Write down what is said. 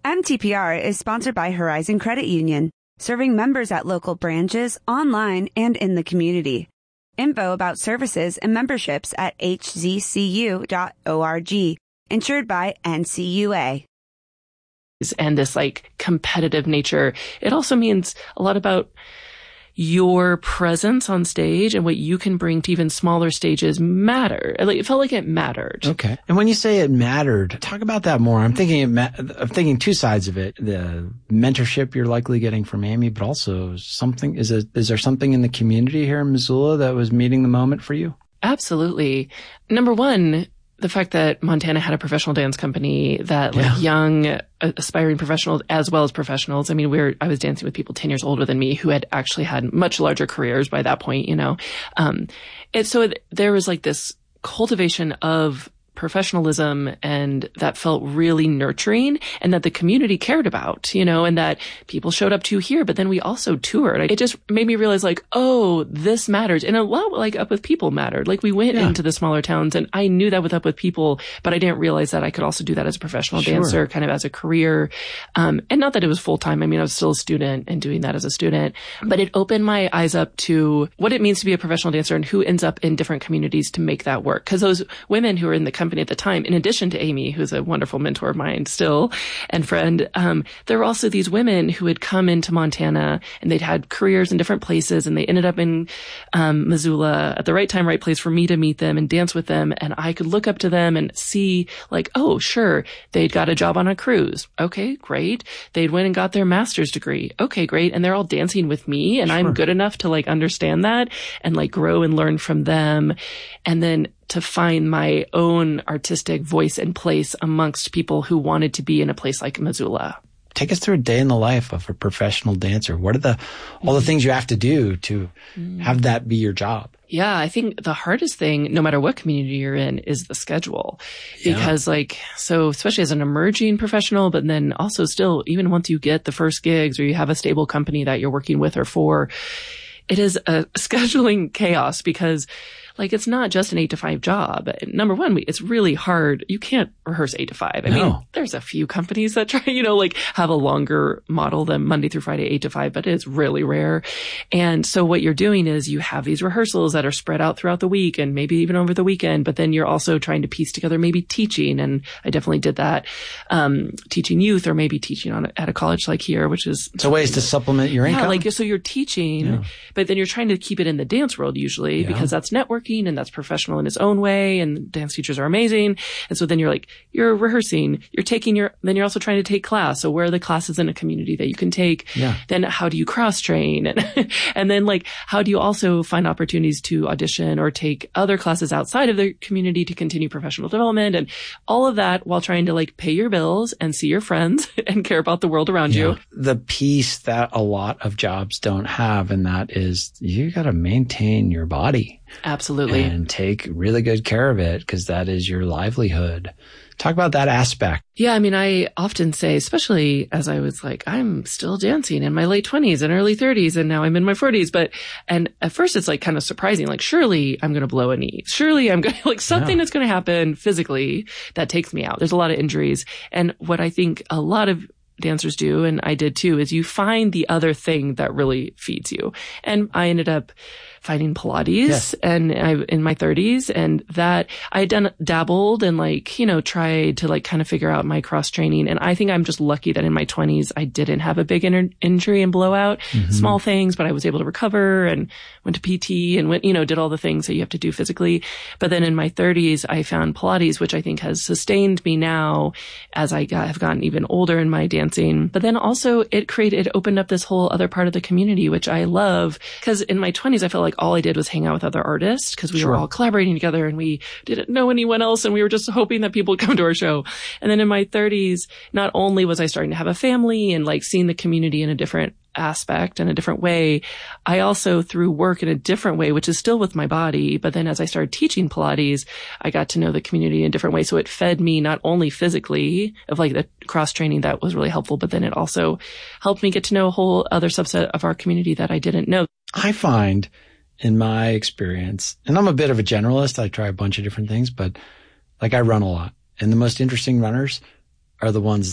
MTPR is sponsored by Horizon Credit Union, serving members at local branches, online, and in the community. Info about services and memberships at hzcu.org. Insured by NCUA. And this like competitive nature. It also means a lot about your presence on stage and what you can bring to even smaller stages matter. Like, it felt like it mattered. Okay. And when you say it mattered, talk about that more. I'm thinking two sides of it. The mentorship you're likely getting from Amy, but also is there something in the community here in Missoula that was meeting the moment for you? Absolutely. Number one, the fact that Montana had a professional dance company that like young aspiring professionals as well as professionals. I mean, I was dancing with people 10 years older than me who had actually had much larger careers by that point, you know. There was like this cultivation of professionalism, and that felt really nurturing, and that the community cared about, you know, and that people showed up to here, but then we also toured. It just made me realize like, oh, this matters. And a lot like Up With People mattered. Like we went into the smaller towns, and I knew that with Up With People, but I didn't realize that I could also do that as a professional dancer, kind of as a career. And not that it was full time. I mean, I was still a student and doing that as a student, but it opened my eyes up to what it means to be a professional dancer and who ends up in different communities to make that work. Cause those women who were in the company at the time, in addition to Amy, who's a wonderful mentor of mine still and friend, there were also these women who had come into Montana and they'd had careers in different places, and they ended up in Missoula at the right time, right place for me to meet them and dance with them. And I could look up to them and see like, oh, sure, they'd got a job on a cruise. Okay, great. They'd went and got their master's degree. Okay, great. And they're all dancing with me, and I'm good enough to like understand that and like grow and learn from them. And then to find my own artistic voice and place amongst people who wanted to be in a place like Missoula. Take us through a day in the life of a professional dancer. What are all the things you have to do to have that be your job? Yeah, I think the hardest thing, no matter what community you're in, is the schedule. Because so especially as an emerging professional, but then also still, even once you get the first gigs or you have a stable company that you're working with or for, it is a scheduling chaos because like, it's not just an 8 to 5 job. Number one, it's really hard. You can't rehearse 8 to 5. I mean, there's a few companies that try, you know, like have a longer model than Monday through Friday, 8 to 5, but it's really rare. And so what you're doing is you have these rehearsals that are spread out throughout the week and maybe even over the weekend, but then you're also trying to piece together maybe teaching. And I definitely did that, teaching youth or maybe teaching at a college like here, which is. So ways to supplement your income. Yeah, like, so you're teaching, but then you're trying to keep it in the dance world usually because that's networking. And that's professional in its own way, and dance teachers are amazing. And so then you're rehearsing, then you're also trying to take class. So where are the classes in a community that you can take? Yeah. Then how do you cross train? And then like, how do you also find opportunities to audition or take other classes outside of the community to continue professional development, and all of that while trying to like pay your bills and see your friends and care about the world around you. The piece that a lot of jobs don't have, and that is you got to maintain your body. Absolutely. And take really good care of it because that is your livelihood. Talk about that aspect. Yeah, I mean, I often say, especially as I was like, I'm still dancing in my late 20s and early 30s, and now I'm in my 40s. And at first it's like kind of surprising, like, surely I'm going to blow a knee. Surely I'm going to, like, something that's going to happen physically that takes me out. There's a lot of injuries. And what I think a lot of dancers do, and I did too, is you find the other thing that really feeds you. And I ended up finding Pilates and in my 30s, and that I had dabbled and like, you know, tried to like kind of figure out my cross training. And I think I'm just lucky that in my 20s, I didn't have a big injury and blowout, small things, but I was able to recover and went to PT and went, you know, did all the things that you have to do physically. But then in my 30s, I found Pilates, which I think has sustained me now as I have gotten even older in my dancing. But then also it opened up this whole other part of the community, which I love, because in my 20s, I felt like all I did was hang out with other artists because we were all collaborating together and we didn't know anyone else and we were just hoping that people would come to our show. And then in my 30s, not only was I starting to have a family and like seeing the community in a different aspect and a different way, I also through work in a different way, which is still with my body. But then as I started teaching Pilates, I got to know the community in a different way. So it fed me not only physically of like the cross training that was really helpful, but then it also helped me get to know a whole other subset of our community that I didn't know. I find in my experience, and I'm a bit of a generalist, I try a bunch of different things, but like I run a lot, and the most interesting runners are the ones